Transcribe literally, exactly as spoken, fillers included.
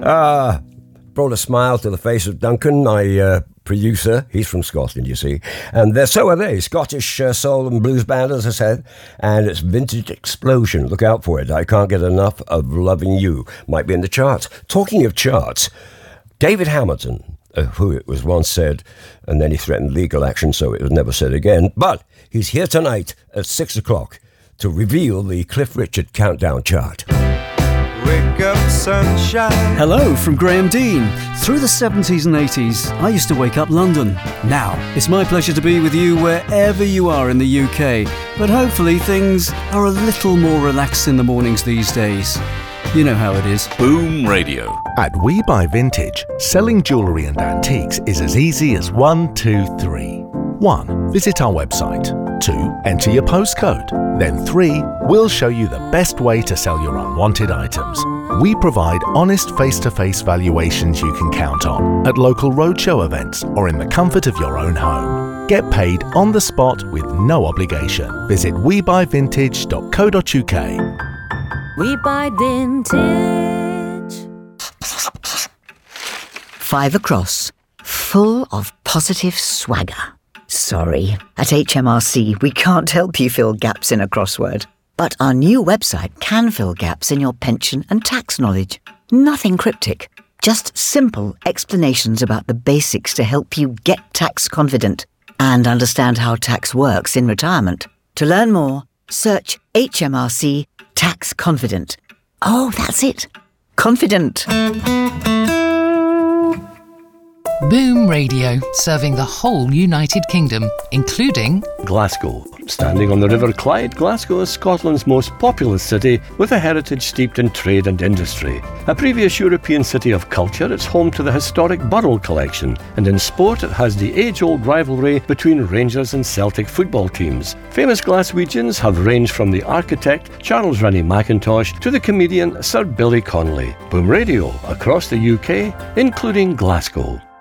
Uh, brought a smile to the face of Duncan, my uh, producer. He's from Scotland, you see. And they're, so are they. Scottish uh, soul and blues band, as I said. And it's Vintage Explosion. Look out for it. I Can't Get Enough of Loving You. Might be in the charts. Talking of charts, David Hamilton, uh, who it was once said, and then he threatened legal action, so it was never said again. But he's here tonight at six o'clock to reveal the Cliff Richard Countdown chart. Wake up, sunshine. Hello from Graham Dean. Through the seventies and eighties, I used to wake up London. Now, it's my pleasure to be with you wherever you are in the U K. But hopefully things are a little more relaxed in the mornings these days. You know how it is. Boom Radio. At We Buy Vintage, selling jewellery and antiques is as easy as one, two, three. One, visit our website. Two, enter your postcode. Then three, we'll show you the best way to sell your unwanted items. We provide honest face-to-face valuations you can count on at local roadshow events or in the comfort of your own home. Get paid on the spot with no obligation. Visit we buy vintage dot co dot uk. We Buy Vintage. Five across, full of positive swagger. Sorry, at H M R C we can't help you fill gaps in a crossword. But our new website can fill gaps in your pension and tax knowledge. Nothing cryptic, just simple explanations about the basics to help you get tax confident and understand how tax works in retirement. To learn more, search H M R C Tax Confident. Oh, that's it. Confident. Boom Radio, serving the whole United Kingdom, including Glasgow. Standing on the River Clyde, Glasgow is Scotland's most populous city with a heritage steeped in trade and industry. A previous European city of culture, it's home to the historic Burrell Collection, and in sport it has the age-old rivalry between Rangers and Celtic football teams. Famous Glaswegians have ranged from the architect Charles Rennie Mackintosh to the comedian Sir Billy Connolly. Boom Radio across the U K, including Glasgow.